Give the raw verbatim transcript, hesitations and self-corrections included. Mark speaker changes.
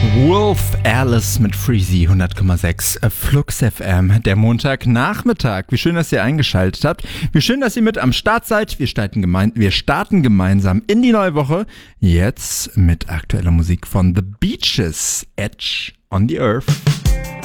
Speaker 1: Wolf Alice mit Freezy hundert Komma sechs Flux F M, der Montagnachmittag. Wie schön, dass ihr eingeschaltet habt. Wie schön, dass ihr mit am Start seid. Wir starten, gemein- wir starten gemeinsam in die neue Woche. Jetzt mit aktueller Musik von The Beaches. Edge on the Earth.